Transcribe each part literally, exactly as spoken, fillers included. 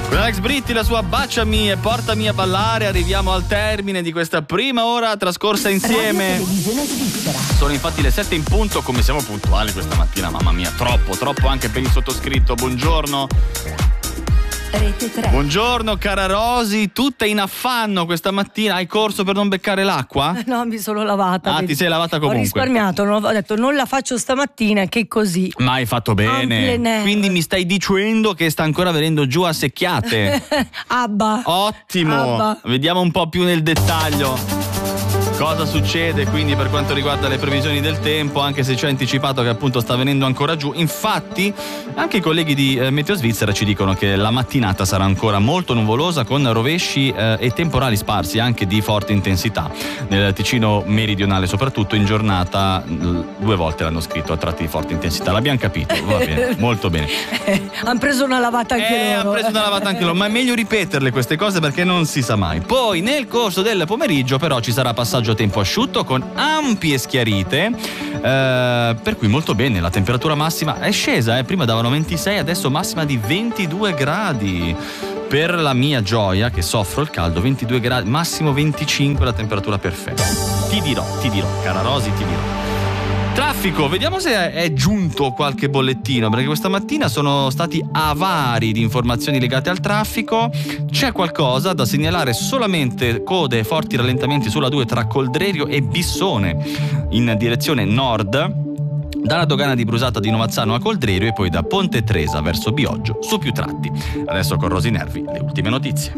Alex Britti, la sua Baciami e portami a ballare. Arriviamo al termine di questa prima ora trascorsa insieme. Sono infatti le sette in punto, come siamo puntuali questa mattina, mamma mia, troppo, troppo anche per il sottoscritto. Buongiorno. Rete tre. Buongiorno cara Rosy, tutta in affanno questa mattina. Hai corso per non beccare l'acqua? No, mi sono lavata. Ah, vedi. ti sei lavata comunque. Ho risparmiato, non ho detto non la faccio stamattina, che così. Ma hai fatto bene. Quindi mi stai dicendo che sta ancora venendo giù a secchiate. Abba. Ottimo. Abba. Vediamo un po' più nel dettaglio cosa succede quindi per quanto riguarda le previsioni del tempo, anche se ci ha anticipato che appunto sta venendo ancora giù. Infatti anche i colleghi di eh, Meteo Svizzera ci dicono che la mattinata sarà ancora molto nuvolosa, con rovesci eh, e temporali sparsi anche di forte intensità nel Ticino meridionale, soprattutto in giornata. Due volte l'hanno scritto a tratti di forte intensità, l'abbiamo capito, va bene, molto bene. Eh, hanno preso una lavata anche eh, loro. hanno preso una lavata anche loro, ma è meglio ripeterle queste cose perché non si sa mai. Poi nel corso del pomeriggio però ci sarà passaggio a tempo asciutto con ampie schiarite, eh, per cui molto bene. La temperatura massima è scesa, eh. Prima davano ventisei, adesso massima di ventidue gradi. Per la mia gioia, che soffro il caldo, ventidue gradi, massimo venticinque, la temperatura perfetta. Ti dirò, ti dirò, cara Rosy, ti dirò. Traffico, vediamo se è giunto qualche bollettino, perché questa mattina sono stati avari di informazioni legate al traffico. C'è qualcosa da segnalare, solamente code e forti rallentamenti sulla due tra Coldrerio e Bissone in direzione nord, dalla dogana di Brusata di Novazzano a Coldrerio e poi da Ponte Tresa verso Bioggio su più tratti. Adesso con Rosy Nervi le ultime notizie.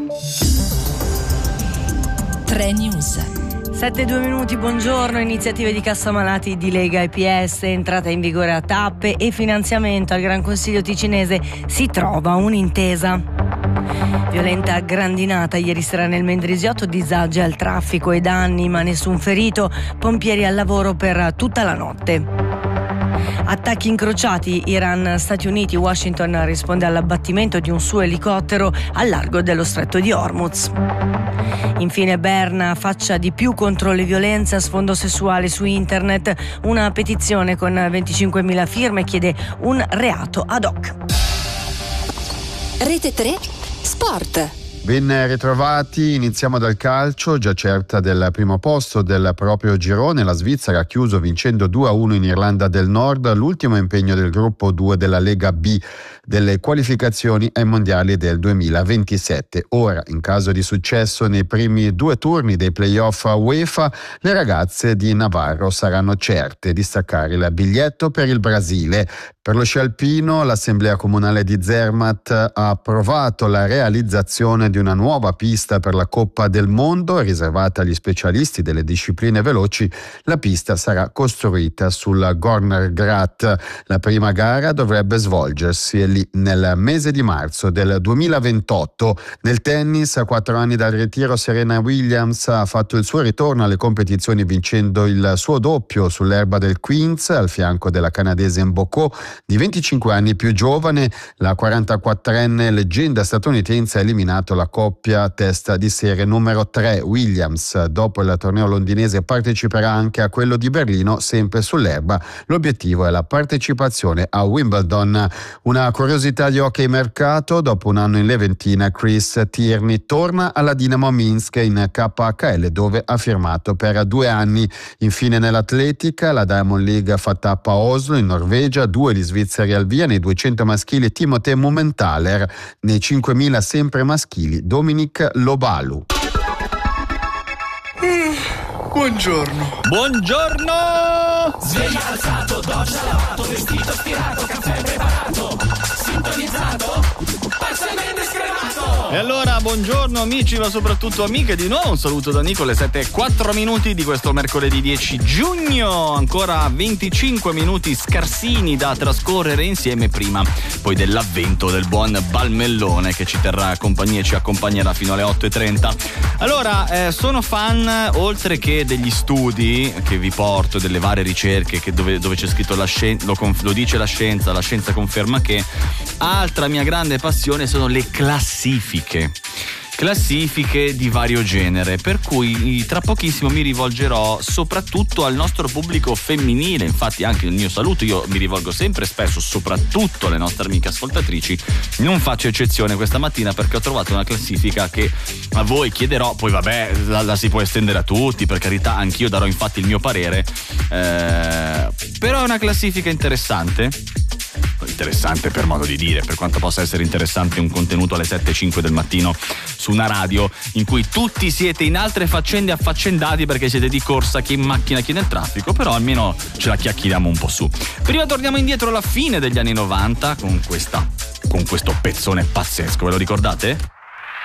tre News. sette e due minuti, buongiorno. Iniziative di cassa malati di Lega e P S, entrata in vigore a tappe e finanziamento al Gran Consiglio ticinese. Si trova un'intesa. Violenta grandinata ieri sera nel Mendrisiotto, disagi al traffico e danni, ma nessun ferito. Pompieri al lavoro per tutta la notte. Attacchi incrociati, Iran, Stati Uniti, Washington risponde all'abbattimento di un suo elicottero al largo dello stretto di Hormuz. Infine Berna, faccia di più contro le violenze a sfondo sessuale su internet. Una petizione con venticinquemila firme chiede un reato ad hoc. Rete tre Sport. Ben ritrovati, iniziamo dal calcio. Già certa del primo posto del proprio girone, la Svizzera ha chiuso vincendo due a uno in Irlanda del Nord, l'ultimo impegno del gruppo due della Lega B delle qualificazioni ai mondiali del duemilaventisette. Ora, in caso di successo nei primi due turni dei playoff UEFA, le ragazze di Navarro saranno certe di staccare il biglietto per il Brasile. Per lo sci alpino, l'Assemblea Comunale di Zermatt ha approvato la realizzazione di una nuova pista per la Coppa del Mondo riservata agli specialisti delle discipline veloci. La pista sarà costruita sul Gornergrat. La prima gara dovrebbe svolgersi lì nel mese di marzo del duemilaventotto. Nel tennis, a quattro anni dal ritiro, Serena Williams ha fatto il suo ritorno alle competizioni vincendo il suo doppio sull'erba del Queens al fianco della canadese Mboko di venticinque anni più giovane. La quarantaquattrenne leggenda statunitense ha eliminato la coppia testa di serie numero tre. Williams, dopo il torneo londinese, parteciperà anche a quello di Berlino, sempre sull'erba. L'obiettivo è la partecipazione a Wimbledon. Una curiosità di hockey mercato: dopo un anno in Leventina, Chris Tierney torna alla Dinamo Minsk in K H L, dove ha firmato per due anni. Infine nell'atletica, la Diamond League fa tappa a Oslo in Norvegia, due gli svizzeri al via. Nei duecento maschili Timothée Mumenthaler, nei cinquemila sempre maschili Dominic Lobalu. Mm, buongiorno. Buongiorno! Sveglia alzato, doccia lavato, vestito stirato, caffè preparato, sintonizzato, parzialmente scremato. E allora buongiorno amici, ma soprattutto amiche, di nuovo un saluto da Nico, alle sette e quattro minuti di questo mercoledì dieci giugno, ancora venticinque minuti scarsini da trascorrere insieme prima poi dell'avvento del buon Balmellone che ci terrà compagnia e ci accompagnerà fino alle otto e trenta. Allora eh, sono fan, oltre che degli studi che vi porto, delle varie ricerche che dove, dove c'è scritto la scienza, lo, conf- lo dice la scienza, la scienza conferma che, altra mia grande passione sono le classifiche. classifiche di vario genere, per cui tra pochissimo mi rivolgerò soprattutto al nostro pubblico femminile. Infatti anche il mio saluto, io mi rivolgo sempre spesso soprattutto alle nostre amiche ascoltatrici, non faccio eccezione questa mattina perché ho trovato una classifica che a voi chiederò, poi vabbè la, la si può estendere a tutti, per carità, anch'io darò infatti il mio parere, eh, però è una classifica interessante interessante per modo di dire, per quanto possa essere interessante un contenuto alle sette e cinque del mattino su una radio in cui tutti siete in altre faccende affaccendati perché siete di corsa, chi in macchina, chi nel traffico, però almeno ce la chiacchieriamo un po' su. Prima torniamo indietro alla fine degli anni novanta con questa con questo pezzone pazzesco, ve lo ricordate?